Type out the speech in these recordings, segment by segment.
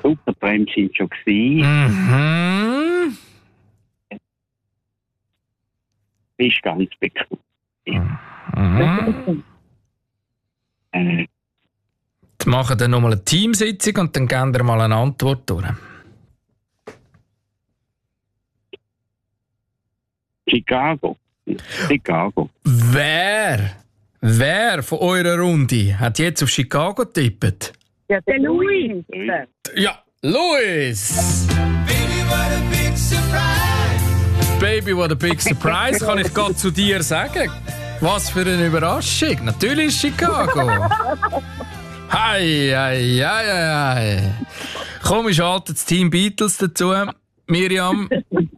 Supertramp sind schon gewesen. Ist ganz bekannt. Jetzt machen wir nochmal eine Teamsitzung und dann geben wir mal eine Antwort durch. Chicago. Wer von eurer Runde hat jetzt auf Chicago getippt? Ja, der Louis. Ja, Louis! Baby, what a big surprise, kann ich gerade zu dir sagen. Was für eine Überraschung. Natürlich ist Chicago. Hei. Komm, ich schalte das Team Beatles dazu. Miriam.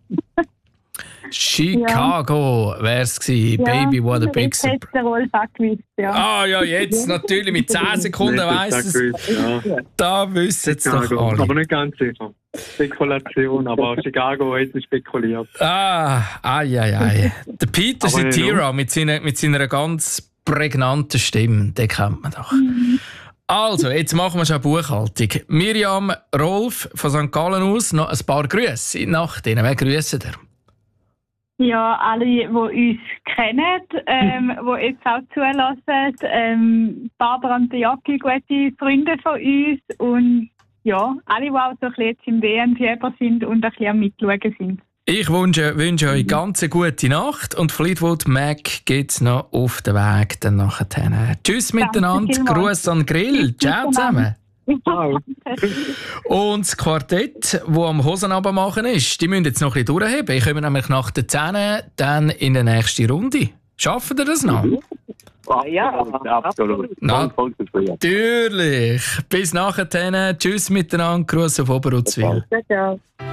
Chicago wär's gewesen. Ja, Baby, what a big surprise. Ah ja, jetzt natürlich mit 10 Sekunden weiss es. Ja. Da wissen es doch alle. Aber nicht ganz sicher. Spekulation, aber Chicago hat es spekuliert. Der Peter Cetera mit seiner ganz prägnanten Stimme, den kennt man doch. Also, jetzt machen wir schon Buchhaltung. Miriam, Rolf von St. Gallen aus, noch ein paar Grüße nach denen. Wer grüßen ihr? Ja, alle, die uns kennen, die jetzt auch zulassen. Barbara und Jacki, gute Freunde von uns. Und ja, alle, die auch so ein bisschen jetzt im WM-Fieber sind und ein bisschen am Mitschauen sind. Ich wünsche euch ganz eine gute Nacht und Fleetwood Mac geht's noch auf den Weg dann nachher. Tschüss miteinander, Gruß an den Grill. Ciao zusammen. Und das Quartett, das am Hosenabend machen ist, die müssen jetzt noch ein bisschen durchheben. Ich komme nämlich nach den 10 dann in die nächste Runde. Schaffen ihr das noch? Ja, absolut. Natürlich. Bis nachher. Tschüss miteinander. Gruß auf Oberutzwil. Ciao.